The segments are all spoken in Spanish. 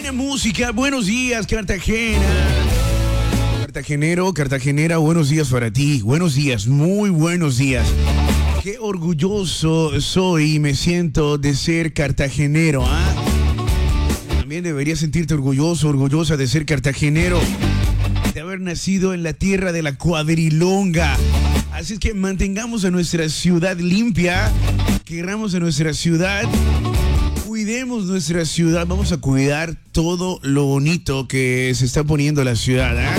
Buena música, buenos días, Cartagena. Cartagenero, Cartagenera, buenos días para ti. Buenos días, muy buenos días. Qué orgulloso soy y me siento de ser cartagenero, ¿ah? También deberías sentirte orgulloso, orgullosa de ser cartagenero, de haber nacido en la tierra de la cuadrilonga. Así es que mantengamos a nuestra ciudad limpia, queramos a nuestra ciudad, cuidemos nuestra ciudad, vamos a cuidar todo lo bonito que se está poniendo la ciudad, ¿eh?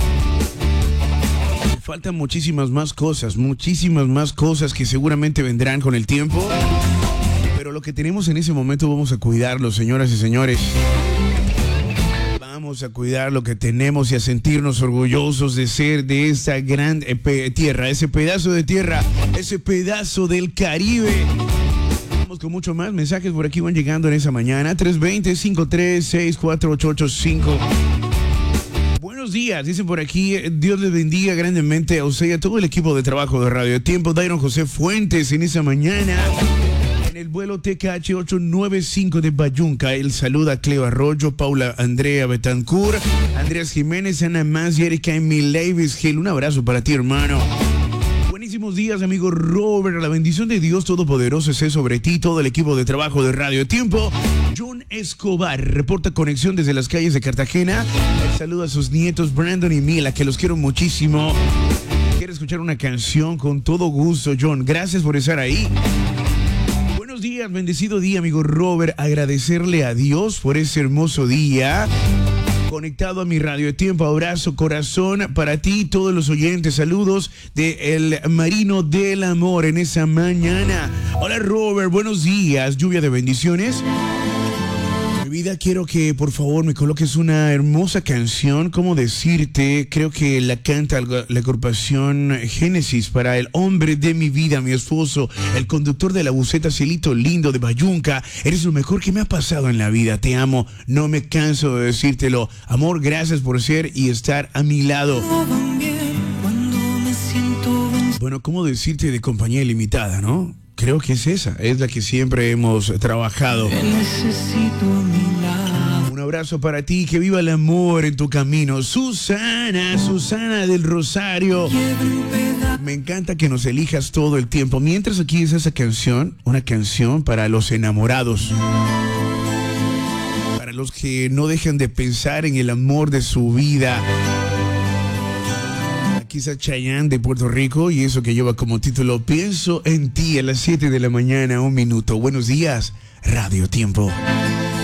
Faltan muchísimas más cosas que seguramente vendrán con el tiempo, pero lo que tenemos en ese momento vamos a cuidarlo, señoras y señores. Vamos a cuidar lo que tenemos y a sentirnos orgullosos de ser de esta gran tierra, ese pedazo de tierra, ese pedazo del Caribe. Vamos con mucho más. Mensajes por aquí van llegando en esa mañana. 320-536-4885. Buenos días, dicen por aquí. Dios les bendiga grandemente a usted y a todo el equipo de trabajo de Radio Tiempo. Dairon José Fuentes en esa mañana. En el vuelo TKH 895 de Bayunca, él saluda a Cleo Arroyo, Paula Andrea Betancourt, Andrés Jiménez, Ana Más y Erika Emil Davis Gil. Un abrazo para ti, hermano. Buenísimos días, amigo Robert. La bendición de Dios Todopoderoso esté sobre ti, todo el equipo de trabajo de Radio Tiempo. John Escobar reporta conexión desde las calles de Cartagena. Él saluda a sus nietos Brandon y Mila, que los quiero muchísimo. Quiero escuchar una canción con todo gusto, John. Gracias por estar ahí. Buenos días, bendecido día, amigo Robert. Agradecerle a Dios por ese hermoso día. Conectado a mi Radio de Tiempo, abrazo, corazón para ti y todos los oyentes. Saludos de El Marino del Amor en esa mañana. Hola Robert, buenos días. Lluvia de bendiciones. Mi vida, quiero que por favor me coloques una hermosa canción. ¿Cómo decirte? Creo que la canta la agrupación Génesis para el hombre de mi vida, mi esposo, el conductor de la buseta Cielito Lindo de Bayunca. Eres lo mejor que me ha pasado en la vida. Te amo, no me canso de decírtelo. Amor, gracias por ser y estar a mi lado. Bueno, ¿cómo decirte de compañía ilimitada, no? Creo que es esa, es la que siempre hemos trabajado. Un abrazo para ti, que viva el amor en tu camino. Susana del Rosario. Me encanta que nos elijas todo el tiempo. Mientras aquí es esa canción, una canción para los enamorados. Para los que no dejan de pensar en el amor de su vida. Quizá Chayanne de Puerto Rico, y eso que lleva como título Pienso en ti, a las 7 de la mañana, 1 minuto. Buenos días, Radio Tiempo.